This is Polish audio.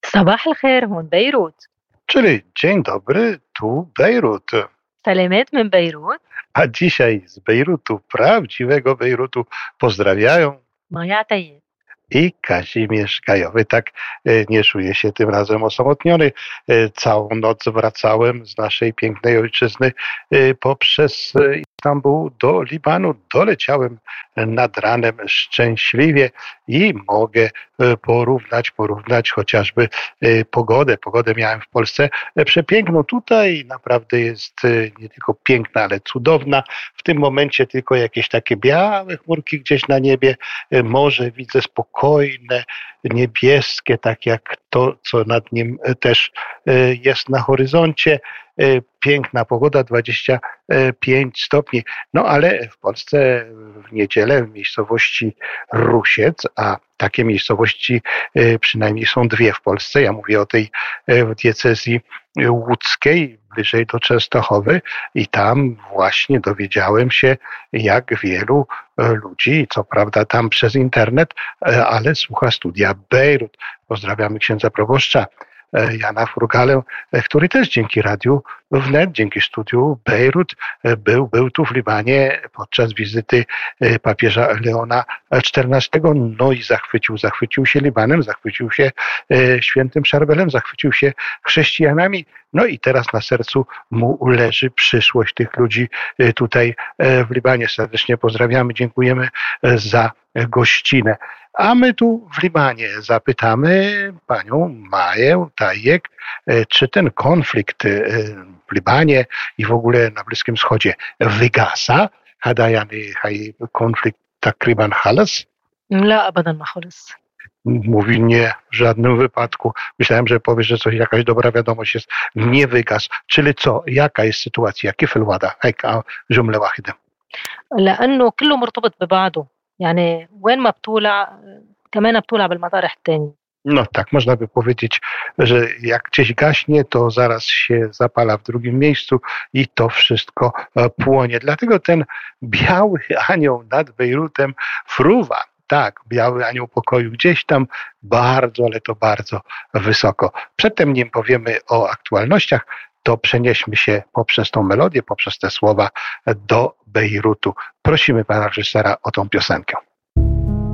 صباح الخير، هون بيروت. Czyli dzień dobry, tu Bejrut. سلامات من بيروت. A dzisiaj z Bejrutu, prawdziwego Bejrutu, pozdrawiają مايا عتيب. i Kazimierz Gajowy. Tak, nie czuję się tym razem osamotniony. Całą noc wracałem z naszej pięknej ojczyzny poprzez Istambuł do Libanu. Doleciałem nad ranem szczęśliwie i mogę porównać chociażby pogodę. Pogodę miałem w Polsce przepiękną. Tutaj naprawdę jest nie tylko piękna, ale cudowna. W tym momencie tylko jakieś takie białe chmurki gdzieś na niebie. Morze widzę spokojne, niebieskie, tak jak to, co nad nim też jest na horyzoncie. Piękna pogoda, 25 stopni. No ale w Polsce w niedzielę w miejscowości Rusiec, a takie miejscowości przynajmniej są dwie w Polsce. Ja mówię o tej diecezji łódzkiej, bliżej do Częstochowy, i tam właśnie dowiedziałem się, jak wielu ludzi, co prawda tam przez internet, ale słucha studia Bejrut. Pozdrawiamy księdza proboszcza Jana Furgalę, który też dzięki Radiu Wnet, dzięki studiu Bejrut był tu w Libanie podczas wizyty papieża Leona XIV. No i zachwycił się Libanem, zachwycił się świętym Szarbelem, zachwycił się chrześcijanami. No i teraz na sercu mu leży przyszłość tych ludzi tutaj w Libanie. Serdecznie pozdrawiamy, dziękujemy za gościnę. A my tu w Libanie zapytamy panią Maję Tajek, czy ten konflikt w Libanie i w ogóle na Bliskim Wschodzie wygasa? Haj konflikt takriban halas? لا أبدا ما خلص. Mówi nie, w żadnym wypadku. Myślałem, że powiesz, że coś, jakaś dobra wiadomość jest. Nie wygasł. Czyli co? Jaka jest sytuacja? كيف الوضع؟ هيك جملة واحدة. لأنه كله مرتبط ببعضه، يعني وين ما بتولع كمان بتولع بالمطارح التانية. No tak, można by powiedzieć, że jak gdzieś gaśnie, to zaraz się zapala w drugim miejscu i to wszystko płonie. Dlatego ten biały anioł nad Bejrutem fruwa. Tak, biały anioł pokoju gdzieś tam bardzo, ale to bardzo wysoko. Przedtem, nim powiemy o aktualnościach, to przenieśmy się poprzez tą melodię, poprzez te słowa do Bejrutu. Prosimy pana reżysera o tą piosenkę.